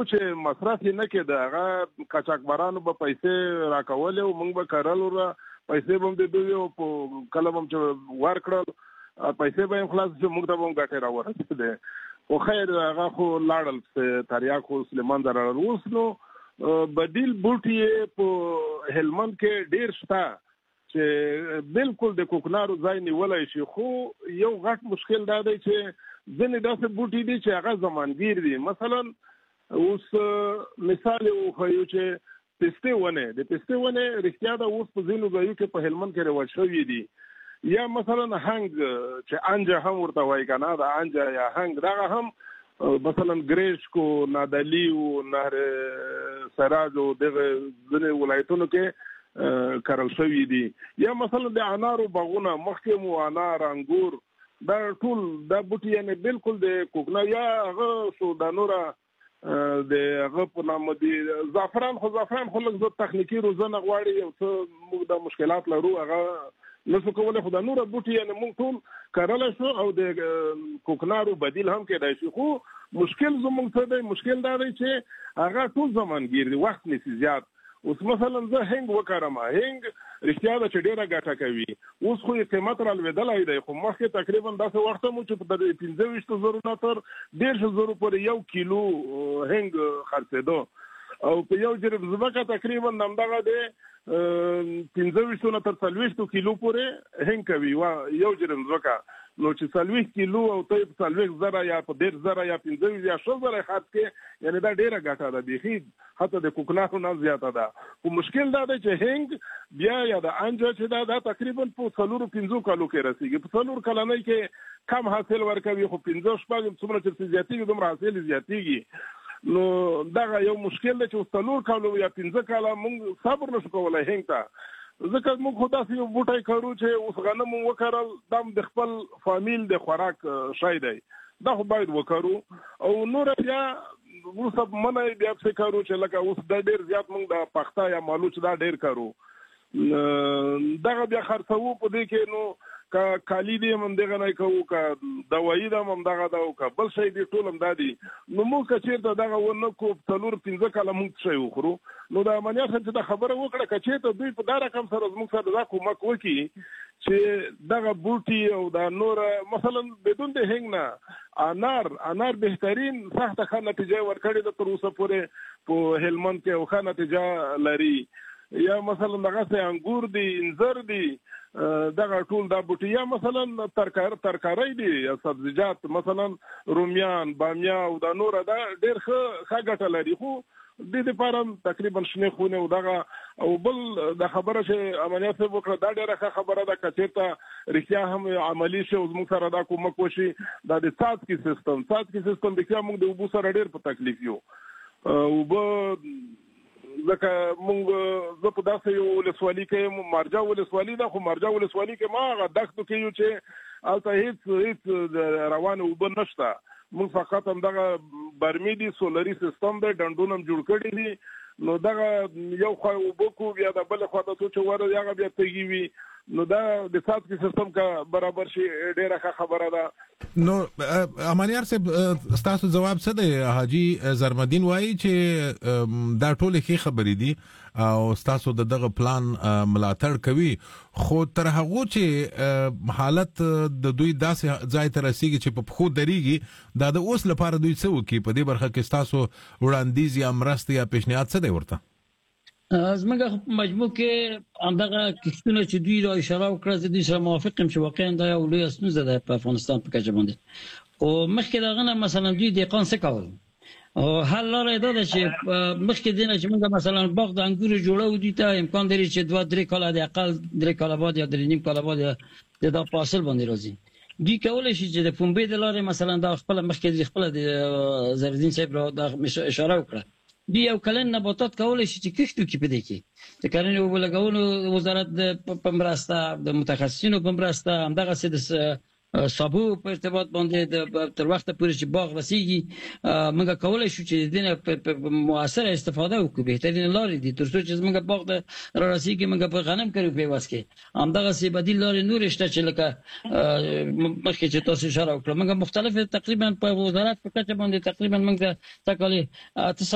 و چې مصرف نه کېده هغه قاچاقبرانو به پیسې راکولې او موږ به کرل پیسې به هم د دوی په کله به هم چې ورکړل پیسې به هم خلاص شي موږ ته به هم ګټې راورسېدې خو خیر هغه خو لاړل تریاک خو سلیمان ته راړل اوس نو بدیل بوټي په هلمند کې ډېر شته چې بالکل د کوکنارو ځای نیولی شي خو یو غټ مشکل دا دی چې ځینې داسې بوټي دي چې هغه زمانګیر دي مثلا اوس مثال یې وښیو چې پستې ونې د پستې ونې رښتیا ده اوس په ځینو ځایو کې په هلمند کې رواج شوي دي یا مثلا هنګ چې انجه هم ورته وایي که نه د انجه یا هنګ دغه هم مثلا ګریشکو نادلیو نهر سراج او دغه ځینې ولایتونو کې کرل شوي دي یا مثلا د انارو باغونه مخکې مو انار انګور دا ټول دا بوټي یعنې بالکل د کوکنار یا هغه شو دا نوره د هغه په نامه دي زعفران خو لږ زه تخنیکي روزنه غواړي یو څه موږ دا مشکلات لرو هغه نسو کولی خو دا نوره بوټي یعنې موږ ټول کرلی شو او د کوکنارو بدیل هم کېدای شي خو مشکل زموږ څه دی مشکل دا دی چې هغه ټول زمانګیر دی وخت نیسي زیات اوس مثلا زه هنګ وکړم هنګ رښتیا ده چې ډېره ګټه کوي اوس خو یې قیمت رالوېدلی دی خو مخکې تقریبا داسې وخت هم و چې په 15,000 نه تر 1,500 پورې 1 کیلو هنګ خرڅېده او په یو جرب ځمکه تقریبا همدغه دی 15 نه تر 40 کیلو پورې هنګ کوي یو جرب ځمکه نو چې 40 کیلو او ته په 40,000 یا په 10,000 یا 15,000 یا 100,000 خرڅ کې یعنې دا ډېره ګټه ده بیخي حتی د کوکنارو نه زیاته ده خو مشکل دا دی چې هنګ بیا یا د انجه چې دا تقریبا په 4-5 کالو کې رسېږي په 4 کلنۍ کې کم حاصل ورکوي خو 15-16 څومره چې زیاتېږي دومره حاصل زیاتېږي نو دغه یو مشکل دی چې 4 کالو یا 15 کاله موږ صبر نشو کولی هنګ ته ځکه موږ خو داسې یو بوټی کرو چې اوس غنم وکرل دا د خپل فامیل د خوراک شی دی دا خو باید وکرو او نور بیا وروسته منه بیا پسې کرو چې لکه اوس دا ډېر زیات موږ د پخته یا مالوچ دا ډېر کرو دغه بیا خرڅوو په دې کې نو که کالي دی هم همدغه نه کوو که دوایي ده هم همدغه ده او که بل شی دی ټول همدا دي نو موږ که چېرته دغه ونه کړو 4-5 کاله موږ شی وخورو نو د امنیت چې دا خبره وکړه که چېرته دوی په دا رقم سره زموږ سره دا کومک وکړي چې دغه بوټي او دا نور مثلا بدون د هنګ نه انار بهترین سخته ښه نتیجه ورکړې ده تر اوسه پورې په هلمند کې او ښه نتیجه لري یا مثلا دغسې انګور دي انځر دي دغه ټول دا بوټي یا مثلا ترکارۍ دي یا سبزیجات مثلا رومیان بامیه او دا نور دا ډېر ښه ګټه لري خو د دې لپاره تقریبا شنې خونې او دغه او بل د خبره چې امنیت صاحب وکړه دا ډېره ښه خبره ده که چېرته رښتیا هم عملي شي او زموږ سره دا کومک وشي دا د څاڅکي سیستم رښتیا موږ د اوبو سره ډېر په تکلیف یو اوبه ځکه موږ زه په داسې یو ولسوالي کې مارجه ولسوالي ده خو مارجه ولسوالي کې ما هغه دښتو کې یو چې هلته هېڅ روانې اوبه نشته موږ فقط همدغه برمې دي سولري سیستم دی ډنډونه هم جوړ کړي دي نو دغه یو خوا اوبه کوو بیا د بلې خوا ته څو چې ور هغه بیا تږي وي نو دا د څاڅکي سیستم که برابر شي ډېره ښه خبره ده نو امانیار صاحب ستاسو ځواب څه دی حاجي زرمدین وایي چې دا ټولې ښې خبرې دي او ستاسو دغه پلان ملاتړ کوي خو تر هغو چې حالت د دوی داسې ځای ته رسیږي چې په پښو درېږي دا د اوس لپاره دوی څه وکړي په دې برخه کې ستاسو وړاندیز یا مرستې یا پیشنهاد څه دی ورته زموږ مجموع کې همدغه کښتونه چې دوی را اشاره وکړه زه دوی سره موافق یم چې واقعا دا یو لویه ستونزه ده په افغانستان په کچه باندې خو مخکې د هغه نه مثلا دوی دهقان څه کول او حل لاره یې دا ده چې مخکې دې نه چې موږ مثلا باغ د انګورو جوړو دوی ته امکان لري چې 2-3 کاله د اقل 3 کاله بعد یا 3.5 کاله بعد د دا په حاصل باندې راځي دوی کولی شي چې د پنبې د لارې مثلا دا خپله مخکې خپله د زرالدین صاحب را دا اشاره وکړه دوی یو کلن نباتات کولی شي چې کښتو کې په دې کې د کرنې اوبو لګولو وزارت په مرسته د متخصصینو په مرسته همدغسې د سابو په ارتباط باندې تر وخته پورې چې باغ رسیږي موږ کولی شو چې د دې په مؤثره استفاده وکړو بهترین لارې دي تر څو چې زموږ باغ ته را رسیږي موږ په غنم کرو په عوض کې همدغسې بدیل لارې نورې شته چې لکه مخکې چې تاسو اشاره وکړه موږ مختلف تقریبا په وزارت په کچه باندې تقریبا موږ ته